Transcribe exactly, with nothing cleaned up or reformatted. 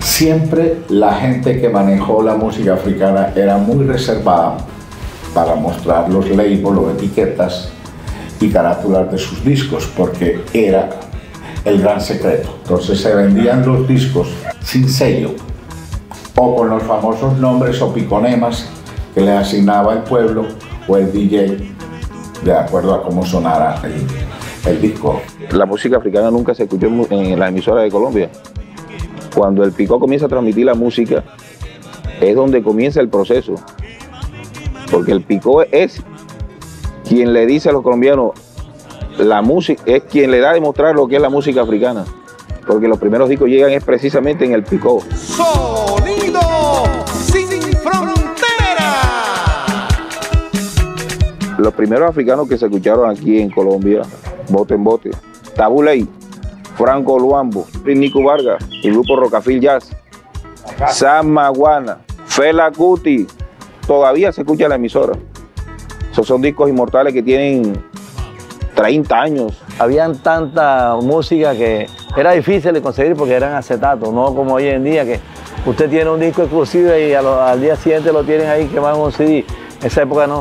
Siempre la gente que manejó la música africana era muy reservada para mostrar los labels, las etiquetas y carátulas de sus discos, porque era el gran secreto. Entonces se vendían los discos sin sello o con los famosos nombres o piconemas que le asignaba el pueblo o el D J de acuerdo a cómo sonara el, el disco. La música africana nunca se escuchó en la emisora de Colombia. Cuando el Picó comienza a transmitir la música, es donde comienza el proceso. Porque el Picó es quien le dice a los colombianos, la música, es quien le da a demostrar lo que es la música africana. Porque los primeros discos llegan es precisamente en el Picó. Sonido sin frontera. Los primeros africanos que se escucharon aquí en Colombia, bote en bote, Tabu Ley, Franco Luambo, Nico Vargas, el grupo Rocafil Jazz, Sam Maguana, Fela Kuti, todavía se escucha en la emisora. Esos son discos inmortales que tienen treinta años. Habían tanta música que era difícil de conseguir porque eran acetatos, no como hoy en día que usted tiene un disco exclusivo y a lo, al día siguiente lo tienen ahí quemado en un C D. En esa época no.